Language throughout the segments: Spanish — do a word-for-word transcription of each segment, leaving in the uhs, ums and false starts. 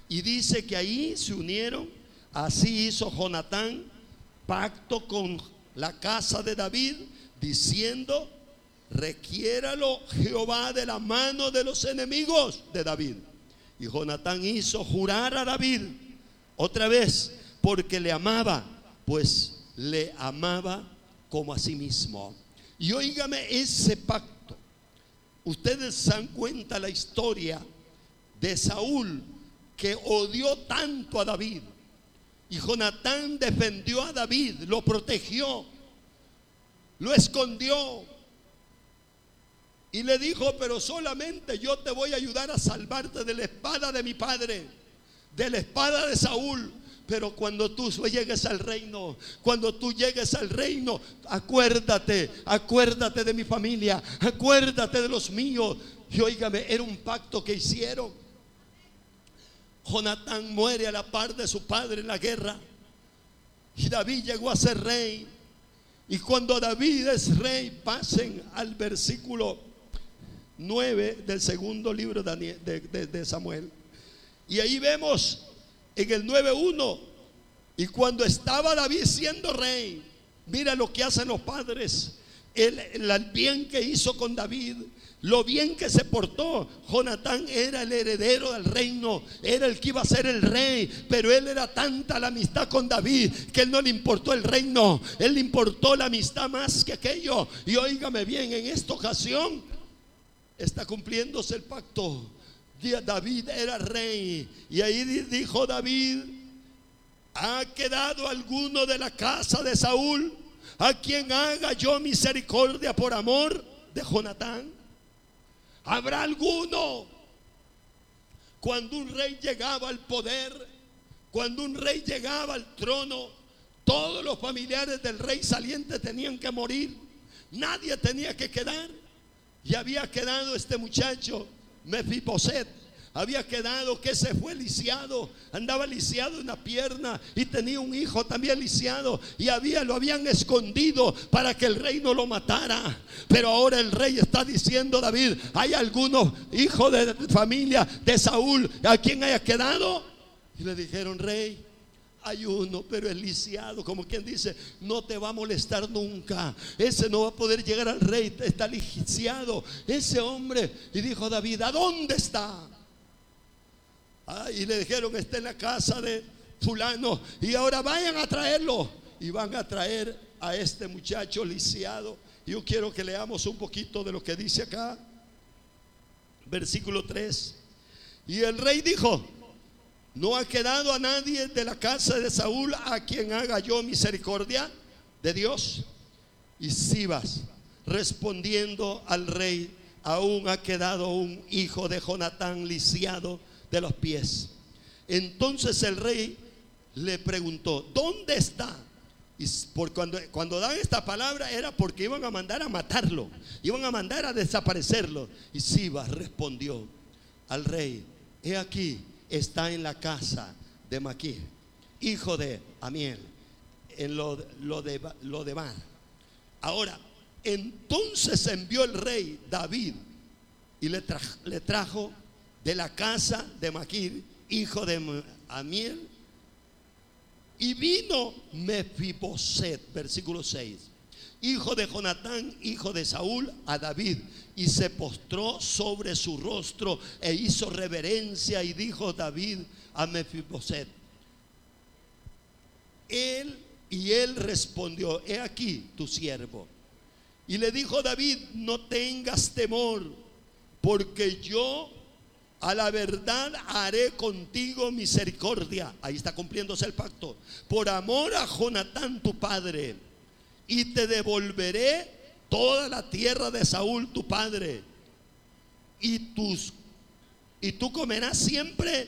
Y dice que ahí se unieron. Así hizo Jonatán pacto con la casa de David, diciendo: requiéralo Jehová de la mano de los enemigos de David. Y Jonatán hizo jurar a David otra vez, porque le amaba, pues le amaba como a sí mismo. Y óigame ese pacto. Ustedes se dan cuenta la historia de Saúl, que odió tanto a David, y Jonatán defendió a David, lo protegió, lo escondió, y le dijo: pero solamente yo te voy a ayudar a salvarte de la espada de mi padre, de la espada de Saúl. Pero cuando tú llegues al reino, cuando tú llegues al reino, acuérdate, acuérdate de mi familia, acuérdate de los míos. Y óigame, era un pacto que hicieron. Jonatán muere a la par de su padre en la guerra, y David llegó a ser rey. Y cuando David es rey, pasen al versículo nueve del segundo libro de, de, de, de Samuel. Y ahí vemos en el nueve uno: y cuando estaba David siendo rey, mira lo que hacen los padres, el, el bien que hizo con David, lo bien que se portó. Jonatán era el heredero del reino, era el que iba a ser el rey, pero él era tanta la amistad con David que él no le importó el reino, él le importó la amistad más que aquello. Y óigame bien, en esta ocasión está cumpliéndose el pacto. David era rey, y ahí dijo David: ¿ha quedado alguno de la casa de Saúl a quien haga yo misericordia por amor de Jonatán? ¿Habrá alguno? Cuando un rey llegaba al poder, cuando un rey llegaba al trono, todos los familiares del rey saliente tenían que morir, nadie tenía que quedar. Y había quedado este muchacho Mefiboset, había quedado que se fue lisiado, andaba lisiado en la pierna, y tenía un hijo también lisiado, y había, lo habían escondido para que el rey no lo matara. Pero ahora el rey está diciendo: David, ¿hay algunos hijos de familia de Saúl a quien haya quedado? Y le dijeron: rey, hay uno, pero es lisiado, como quien dice, no te va a molestar nunca, ese no va a poder llegar al rey, está lisiado ese hombre. Y dijo David: ¿a dónde está? Ah, y le dijeron: está en la casa de fulano. Y ahora vayan a traerlo. Y van a traer a este muchacho lisiado. Yo quiero que leamos un poquito de lo que dice acá, versículo tres. Y el rey dijo: ¿no ha quedado a nadie de la casa de Saúl a quien haga yo misericordia de Dios? Y Sibas, respondiendo al rey: aún ha quedado un hijo de Jonatán lisiado de los pies. Entonces el rey le preguntó: ¿dónde está? Y por cuando, cuando dan esta palabra era porque iban a mandar a matarlo, iban a mandar a desaparecerlo. Y Sibas respondió al rey: he aquí, está en la casa de Maquir, hijo de Amiel, en lo, lo de lo de Mar. Ahora, entonces envió el rey David y le, tra, le trajo de la casa de Maquir, hijo de Amiel. Y vino Mefiboset, versículo seis, hijo de Jonatán, hijo de Saúl, a David, y se postró sobre su rostro e hizo reverencia. Y dijo David a Mefiboset: él y él respondió: he aquí tu siervo. Y le dijo David: no tengas temor, porque yo a la verdad haré contigo misericordia. Ahí está cumpliéndose el pacto. Por amor a Jonatán tu padre, y te devolveré toda la tierra de Saúl tu padre, y tus y tú comerás siempre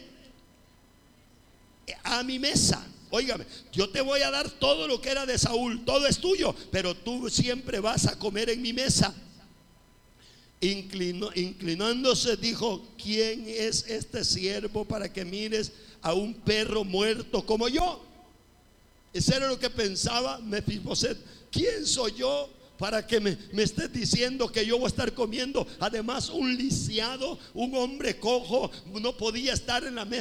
a mi mesa. Óigame, yo te voy a dar todo lo que era de Saúl, todo es tuyo, pero tú siempre vas a comer en mi mesa. Inclinó, inclinándose dijo: ¿quién es este siervo para que mires a un perro muerto como yo? Eso era lo que pensaba Mefiboset. ¿Quién soy yo para que me, me estés diciendo que yo voy a estar comiendo? Además, un lisiado, un hombre cojo, no podía estar en la mesa